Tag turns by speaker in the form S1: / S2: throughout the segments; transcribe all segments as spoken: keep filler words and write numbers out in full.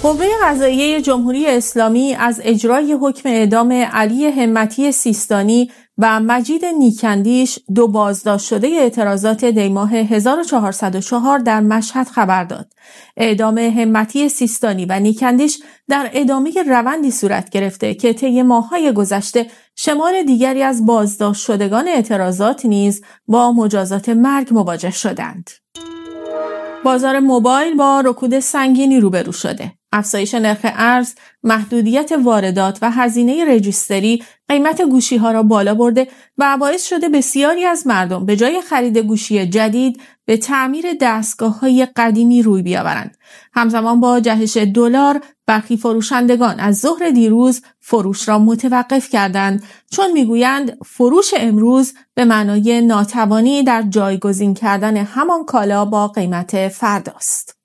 S1: قوه قضاییه جمهوری اسلامی از اجرای حکم اعدام علی همتی سیستانی و مجید نیک‌اندیش، دو بازداشت شده اعتراضات دیماه هزار و چهارصد و چهار در مشهد خبر داد. اعدام همتی سیستانی و نیک‌اندیش در ادامه روندی صورت گرفته که طی ماه‌های گذشته شمار دیگری از بازداشت شدگان اعتراضات نیز با مجازات مرگ مواجه شدند. بازار موبایل با رکود سنگینی روبرو شده. افزایش نرخ ارز، محدودیت واردات و هزینه رجیستری قیمت گوشی‌ها را بالا برده و باعث شده بسیاری از مردم به جای خرید گوشی جدید به تعمیر دستگاه‌های قدیمی روی بیاورند. همزمان با جهش دلار، برخی فروشندگان از ظهر دیروز فروش را متوقف کردند، چون میگویند فروش امروز به معنای ناتوانی در جایگزین کردن همان کالا با قیمت فرداست.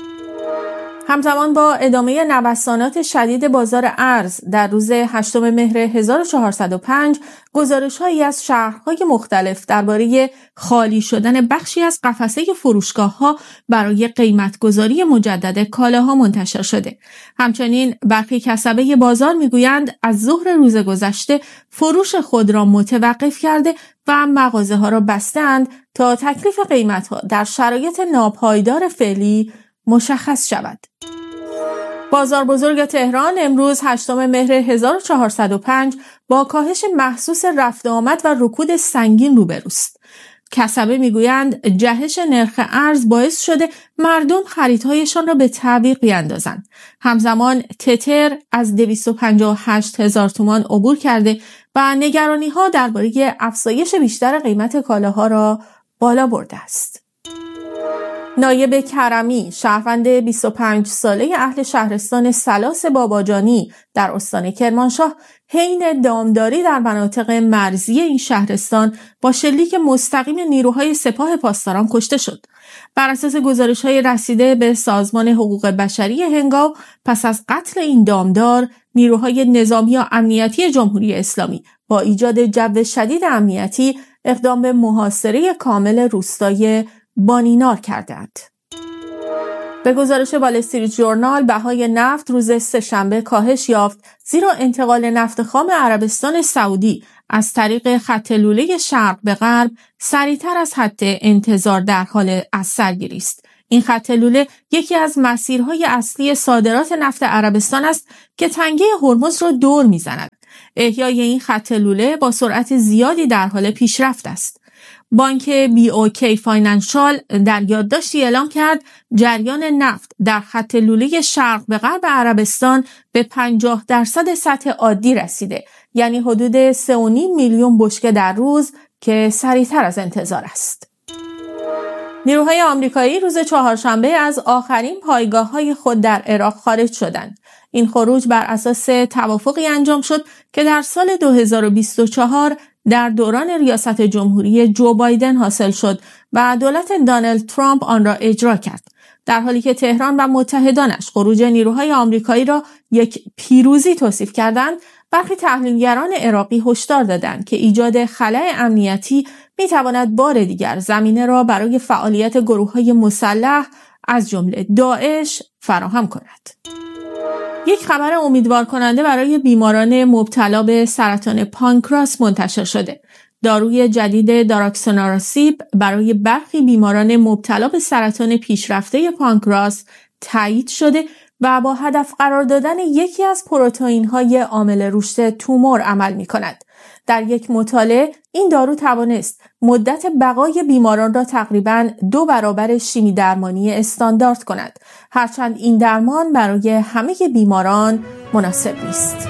S1: همزمان با ادامه نوسانات شدید بازار ارز در روز هشتم مهر هزار و چهارصد و پنج، گزارش‌هایی از شهرهای مختلف درباره خالی شدن بخشی از قفسه فروشگاه‌ها برای قیمت‌گذاری مجدد کالاها منتشر شده. همچنین برخی کسبه بازار میگویند از ظهر روز گذشته فروش خود را متوقف کرده و مغازه‌ها را بسته‌اند تا تکلیف قیمت‌ها در شرایط ناپایدار فعلی مشخص شود. بازار بزرگ تهران امروز هشتم مهر هزار و چهارصد و پنج با کاهش محسوس رفت آمد و رکود سنگین روبروست. کسبه میگویند جهش نرخ ارز باعث شده مردم خریدهایشان را به تعویق بیاندازند. همزمان تتر از دویست و پنجاه و هشت هزار تومان عبور کرده و نگرانی‌ها درباره افزایش بیشتر قیمت کالاها را بالا برده است. نایب کرمی، شهروند بیست و پنج ساله اهل شهرستان سلاس باباجانی در استان کرمانشاه، حین دامداری در مناطق مرزی این شهرستان با شلیک مستقیم نیروهای سپاه پاسداران کشته شد. بر اساس گزارش‌های رسیده به سازمان حقوق بشری هنگام، پس از قتل این دامدار، نیروهای نظامی و امنیتی جمهوری اسلامی با ایجاد جو شدید امنیتی اقدام به محاصره کامل روستای بانینار کردند. به گزارش وال استریت ژورنال، بهای نفت روز سه‌شنبه کاهش یافت، زیرا انتقال نفت خام عربستان سعودی از طریق خط لوله شرق به غرب سریعتر از حد انتظار در حال از سرگیری است. این خط لوله یکی از مسیرهای اصلی صادرات نفت عربستان است که تنگه هرمز را دور می‌زند. احیای این خط لوله با سرعت زیادی در حال پیشرفت است. بانک بی او کی فاینانشال در یادداشتی اعلام کرد جریان نفت در خط لوله شرق به غرب عربستان به پنجاه درصد سطح عادی رسیده، یعنی حدود سه و نیم میلیون بشکه در روز که سریعتر از انتظار است. نیروهای آمریکایی روز چهارشنبه از آخرین پایگاه‌های خود در عراق خارج شدند. این خروج بر اساس توافقی انجام شد که در سال دو هزار و بیست و چهار در دوران ریاست جمهوری جو بایدن حاصل شد و دولت دونالد ترامپ آن را اجرا کرد. در حالی که تهران و متحدانش خروج نیروهای آمریکایی را یک پیروزی توصیف کردند، برخی تحلیلگران عراقی هشدار دادند که ایجاد خلأ امنیتی می‌تواند بار دیگر زمینه را برای فعالیت گروه‌های مسلح از جمله داعش فراهم کند. یک خبر امیدوار کننده برای بیماران مبتلا به سرطان پانکراس منتشر شده. داروی جدید داراکسوناراسیب برای برخی بیماران مبتلا به سرطان پیشرفته پانکراس تایید شده و با هدف قرار دادن یکی از پروتئین‌های عامل رشد تومور عمل می‌کند. در یک مطالعه این دارو توانست مدت بقای بیماران را تقریباً دو برابر شیمی درمانی استاندارد کند، هرچند این درمان برای همه بیماران مناسب نیست.